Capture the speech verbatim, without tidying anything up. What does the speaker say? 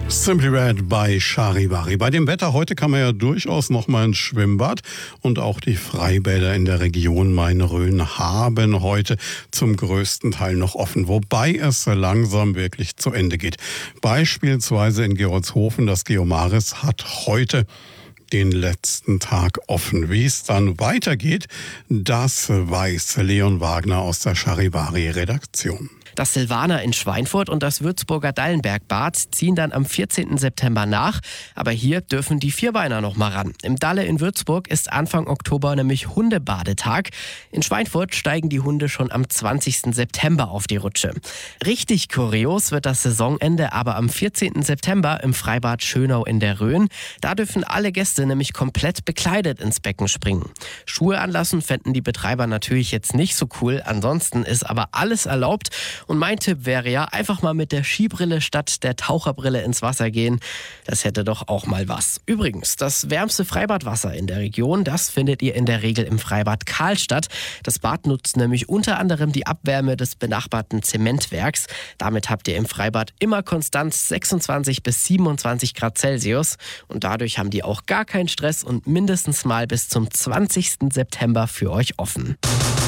Simply Red bei Charivari. Bei dem Wetter heute kann man ja durchaus noch mal ins Schwimmbad, und auch die Freibäder in der Region Main-Rhön haben heute zum größten Teil noch offen, wobei es langsam wirklich zu Ende geht. Beispielsweise in Gerolzhofen, das Geomaris hat heute den letzten Tag offen. Wie es dann weitergeht, das weiß Leon Wagner aus der Charivari-Redaktion. Das Silvaner in Schweinfurt und das Würzburger Dallenbergbad ziehen dann am vierzehnten September nach. Aber hier dürfen die Vierbeiner noch mal ran. Im Dalle in Würzburg ist Anfang Oktober nämlich Hundebadetag. In Schweinfurt steigen die Hunde schon am zwanzigsten September auf die Rutsche. Richtig kurios wird das Saisonende aber am vierzehnten September im Freibad Schönau in der Rhön. Da dürfen alle Gäste nämlich komplett bekleidet ins Becken springen. Schuhe anlassen fänden die Betreiber natürlich jetzt nicht so cool. Ansonsten ist aber alles erlaubt. Und mein Tipp wäre ja, einfach mal mit der Skibrille statt der Taucherbrille ins Wasser gehen. Das hätte doch auch mal was. Übrigens, das wärmste Freibadwasser in der Region, das findet ihr in der Regel im Freibad Karlstadt. Das Bad nutzt nämlich unter anderem die Abwärme des benachbarten Zementwerks. Damit habt ihr im Freibad immer konstant sechsundzwanzig bis siebenundzwanzig Grad Celsius. Und dadurch haben die auch gar keinen Stress und mindestens mal bis zum zwanzigsten September für euch offen.